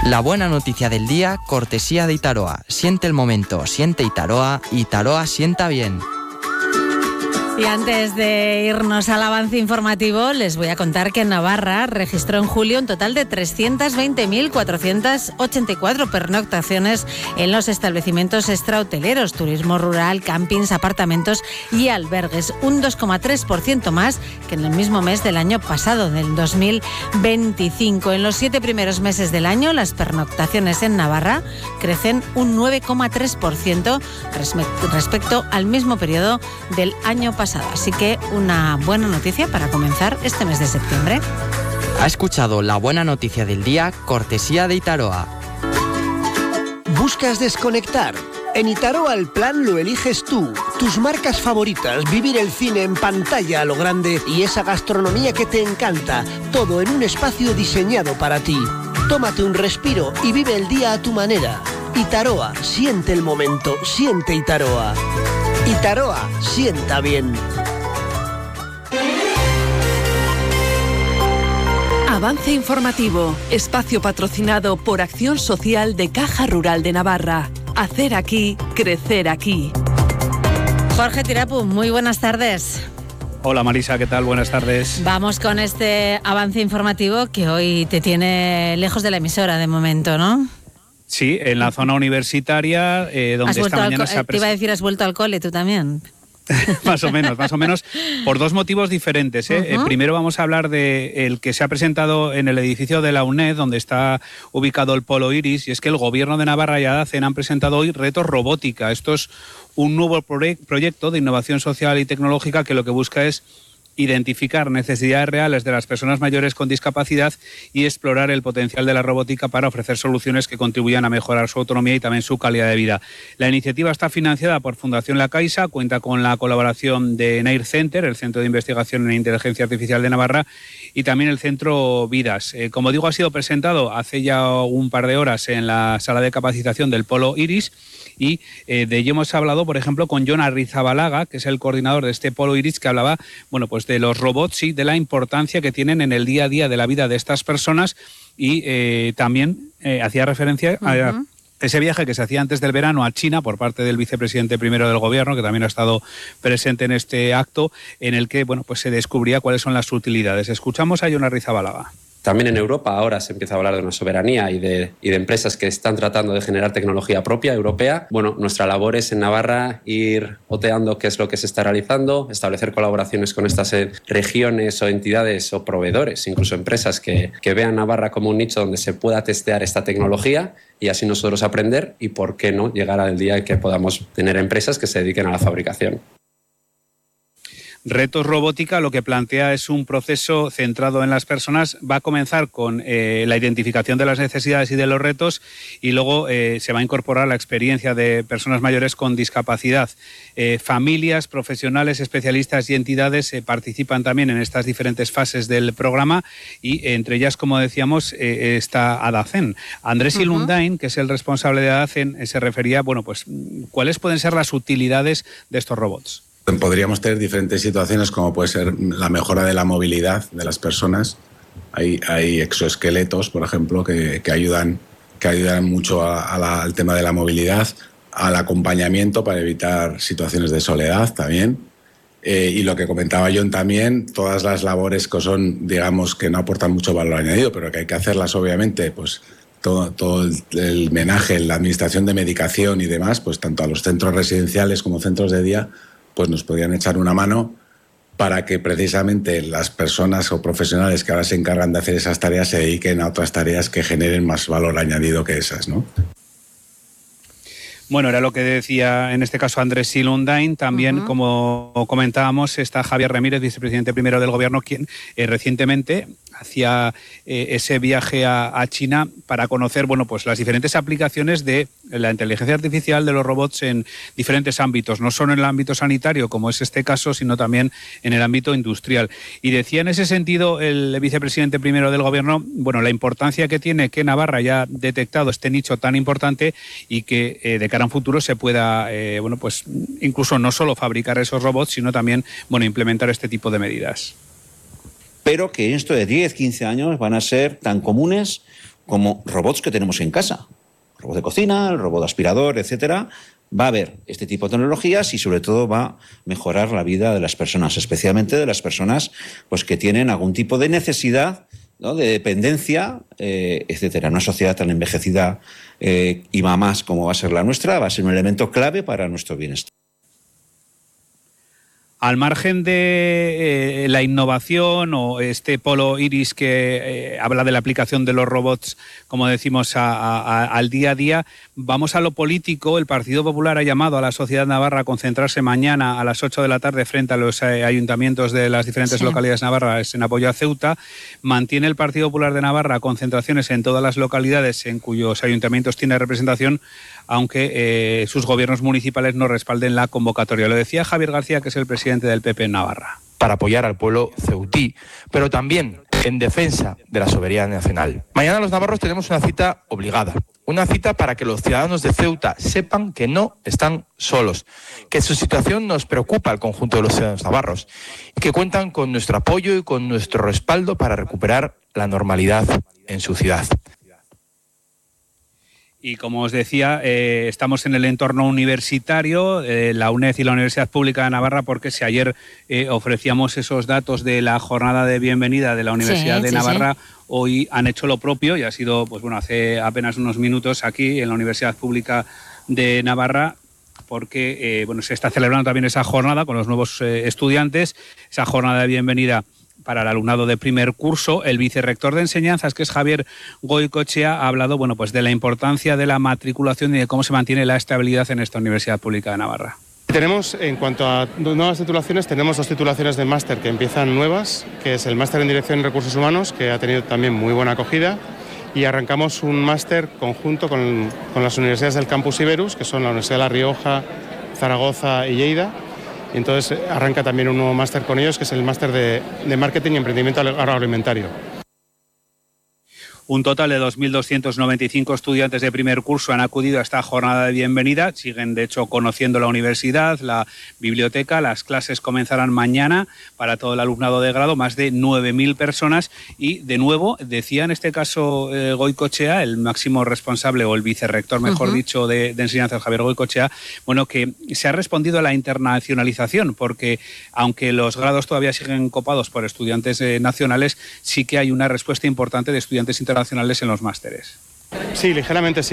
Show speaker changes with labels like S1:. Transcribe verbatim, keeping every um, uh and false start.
S1: La buena noticia del día, cortesía de Itaroa. Siente el momento, siente Itaroa, Itaroa sienta bien.
S2: Y antes de irnos al avance informativo, les voy a contar que Navarra registró en julio un total de trescientas veinte mil cuatrocientas ochenta y cuatro pernoctaciones en los establecimientos extrahoteleros, turismo rural, campings, apartamentos y albergues, un dos coma tres por ciento más que en el mismo mes del año pasado, del dos mil veinticinco. En los siete primeros meses del año, las pernoctaciones en Navarra crecen un nueve coma tres por ciento respecto al mismo periodo del año pasado. Así que una buena noticia para comenzar este mes de septiembre.
S1: Ha escuchado la buena noticia del día, cortesía de Itaroa.
S3: ¿Buscas desconectar? En Itaroa el plan lo eliges tú. Tus marcas favoritas, vivir el cine en pantalla a lo grande y esa gastronomía que te encanta. Todo en un espacio diseñado para ti. Tómate un respiro y vive el día a tu manera. Itaroa, siente el momento, siente Itaroa. Itaroa, sienta bien.
S4: Avance informativo, espacio patrocinado por Acción Social de Caja Rural de Navarra. Hacer aquí, crecer aquí.
S2: Jorge Tirapu, muy buenas tardes.
S5: Hola Marisa, ¿qué tal? Buenas tardes.
S2: Vamos con este avance informativo que hoy te tiene lejos de la emisora de momento, ¿no?
S5: Sí, en la zona universitaria, eh, donde esta mañana se ha presentado...
S2: Te iba a decir, ¿has vuelto al cole tú también?
S5: Más o menos, más o menos, por dos motivos diferentes. ¿eh? Uh-huh. Eh, primero vamos a hablar de el que se ha presentado en el edificio de la UNED, donde está ubicado el Polo Iris, y es que el Gobierno de Navarra y ADACEN han presentado hoy Retos Robótica. Esto es un nuevo proye- proyecto de innovación social y tecnológica que lo que busca es identificar necesidades reales de las personas mayores con discapacidad y explorar el potencial de la robótica para ofrecer soluciones que contribuyan a mejorar su autonomía y también su calidad de vida. La iniciativa está financiada por Fundación La Caixa, cuenta con la colaboración de Nair Center, el Centro de Investigación en Inteligencia Artificial de Navarra, y también el Centro Vidas. Eh, como digo, ha sido presentado hace ya un par de horas en la sala de capacitación del Polo Iris, y eh, de ello hemos hablado, por ejemplo, con Jon Arrizabalaga, que es el coordinador de este Polo Iris, que hablaba, bueno, pues de los robots y de la importancia que tienen en el día a día de la vida de estas personas, y eh, también eh, hacía referencia uh-huh. a ese viaje que se hacía antes del verano a China por parte del vicepresidente primero del gobierno, que también ha estado presente en este acto, en el que, bueno, pues se descubría cuáles son las utilidades. Escuchamos a Jon Arrizabalaga.
S6: También en Europa ahora se empieza a hablar de una soberanía y de, y de empresas que están tratando de generar tecnología propia, europea. Bueno, nuestra labor es en Navarra ir oteando qué es lo que se está realizando, establecer colaboraciones con estas regiones o entidades o proveedores, incluso empresas que, que vean Navarra como un nicho donde se pueda testear esta tecnología y así nosotros aprender y, por qué no, llegar al día en que podamos tener empresas que se dediquen a la fabricación.
S5: Retos Robótica lo que plantea es un proceso centrado en las personas. Va a comenzar con eh, la identificación de las necesidades y de los retos, y luego eh, se va a incorporar la experiencia de personas mayores con discapacidad. Eh, familias, profesionales, especialistas y entidades eh, participan también en estas diferentes fases del programa, y eh, entre ellas, como decíamos, eh, está ADACEN. Andrés uh-huh. Ilundain, que es el responsable de ADACEN, eh, se refería, bueno, pues, ¿cuáles pueden ser las utilidades de estos robots?
S7: Podríamos tener diferentes situaciones, como puede ser la mejora de la movilidad de las personas. Hay, hay exoesqueletos, por ejemplo, que, que, ayudan, que ayudan mucho a, a la, al tema de la movilidad, al acompañamiento para evitar situaciones de soledad también. Eh, y lo que comentaba Jon también, todas las labores que son, digamos, que no aportan mucho valor añadido, pero que hay que hacerlas, obviamente, pues todo, todo el, el menaje, la administración de medicación y demás, pues tanto a los centros residenciales como centros de día, pues nos podrían echar una mano para que precisamente las personas o profesionales que ahora se encargan de hacer esas tareas se dediquen a otras tareas que generen más valor añadido que esas, ¿no?
S5: Bueno, era lo que decía en este caso Andrés Ilundain. También, uh-huh. como comentábamos, está Javier Ramírez, vicepresidente primero del Gobierno, quien eh, recientemente hacía eh, ese viaje a, a China para conocer, bueno, pues las diferentes aplicaciones de la inteligencia artificial, de los robots en diferentes ámbitos, no solo en el ámbito sanitario, como es este caso, sino también en el ámbito industrial. Y decía en ese sentido el vicepresidente primero del Gobierno, bueno, la importancia que tiene que Navarra haya detectado este nicho tan importante y que eh, de cara a un futuro se pueda, eh, bueno, pues incluso no solo fabricar esos robots, sino también, bueno, implementar este tipo de medidas.
S8: Pero que esto de diez, quince años van a ser tan comunes como robots que tenemos en casa. El robot de cocina, el robot aspirador, etcétera. Va a haber este tipo de tecnologías y sobre todo va a mejorar la vida de las personas, especialmente de las personas pues, que tienen algún tipo de necesidad, ¿no?, de dependencia, eh, etcétera. Una sociedad tan envejecida eh, y más como va a ser la nuestra va a ser un elemento clave para nuestro bienestar.
S5: Al margen de eh, la innovación o este polo Iris que eh, habla de la aplicación de los robots, como decimos, a, a, al día a día, vamos a lo político. El Partido Popular ha llamado a la sociedad navarra a concentrarse mañana a las ocho de la tarde frente a los eh, ayuntamientos de las diferentes sí. localidades navarras en apoyo a Ceuta. Mantiene el Partido Popular de Navarra concentraciones en todas las localidades en cuyos ayuntamientos tiene representación, aunque eh, sus gobiernos municipales no respalden la convocatoria. Lo decía Javier García, que es el presidente del P P en Navarra.
S9: Para apoyar al pueblo ceutí, pero también en defensa de la soberanía nacional. Mañana los navarros tenemos una cita obligada, una cita para que los ciudadanos de Ceuta sepan que no están solos, que su situación nos preocupa al conjunto de los ciudadanos navarros y que cuentan con nuestro apoyo y con nuestro respaldo para recuperar la normalidad en su ciudad.
S5: Y como os decía, eh, estamos en el entorno universitario, eh, la UNED y la Universidad Pública de Navarra, porque si ayer eh, ofrecíamos esos datos de la jornada de bienvenida de la Universidad sí, de sí, Navarra, sí. hoy han hecho lo propio y ha sido, pues bueno, hace apenas unos minutos aquí en la Universidad Pública de Navarra, porque eh, bueno, se está celebrando también esa jornada con los nuevos eh, estudiantes, esa jornada de bienvenida para el alumnado de primer curso. El vicerrector de enseñanzas, que es Javier Goicoechea, ha hablado bueno, pues de la importancia de la matriculación y de cómo se mantiene la estabilidad en esta Universidad Pública de Navarra.
S10: Tenemos, en cuanto a nuevas titulaciones, tenemos dos titulaciones de máster que empiezan nuevas, que es el máster en Dirección y Recursos Humanos, que ha tenido también muy buena acogida, y arrancamos un máster conjunto con, con las universidades del Campus Iberus, que son la Universidad de La Rioja, Zaragoza y Lleida. Entonces arranca también un nuevo máster con ellos, que es el máster de, de Marketing y Emprendimiento Agroalimentario.
S5: Un total de dos mil doscientos noventa y cinco estudiantes de primer curso han acudido a esta jornada de bienvenida. Siguen, de hecho, conociendo la universidad, la biblioteca. Las clases comenzarán mañana para todo el alumnado de grado, más de nueve mil personas. Y, de nuevo, decía en este caso eh, Goicoechea, el máximo responsable, o el vicerrector, mejor uh-huh. dicho, de, de enseñanzas, Javier Goicoechea, bueno, que se ha respondido a la internacionalización, porque aunque los grados todavía siguen copados por estudiantes eh, nacionales, sí que hay una respuesta importante de estudiantes internacionales en los másteres.
S10: Sí, ligeramente sí.